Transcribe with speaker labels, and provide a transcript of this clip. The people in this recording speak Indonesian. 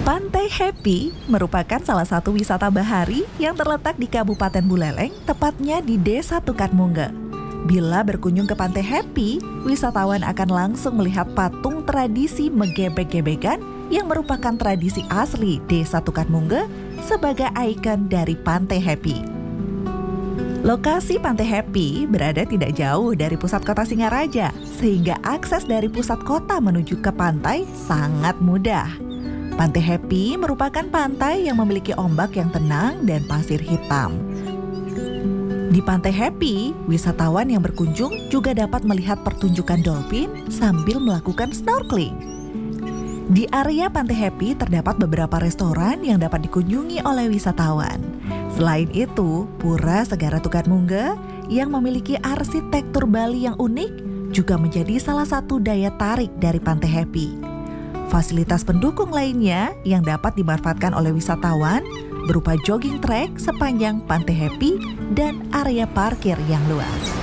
Speaker 1: Pantai Happy merupakan salah satu wisata bahari yang terletak di Kabupaten Buleleng, tepatnya di Desa Tukatmungge. Bila berkunjung ke Pantai Happy, wisatawan akan langsung melihat patung tradisi megebek-gebekan yang merupakan tradisi asli Desa Tukatmungge sebagai ikon dari Pantai Happy. Lokasi Pantai Happy berada tidak jauh dari pusat kota Singaraja, sehingga akses dari pusat kota menuju ke pantai sangat mudah. Pantai Happy merupakan pantai yang memiliki ombak yang tenang dan pasir hitam. Di Pantai Happy, wisatawan yang berkunjung juga dapat melihat pertunjukan dolphin sambil melakukan snorkeling. Di area Pantai Happy terdapat beberapa restoran yang dapat dikunjungi oleh wisatawan. Selain itu, Pura Segara Tukatmungge yang memiliki arsitektur Bali yang unik juga menjadi salah satu daya tarik dari Pantai Happy. Fasilitas pendukung lainnya yang dapat dimanfaatkan oleh wisatawan berupa jogging track sepanjang Pantai Happy dan area parkir yang luas.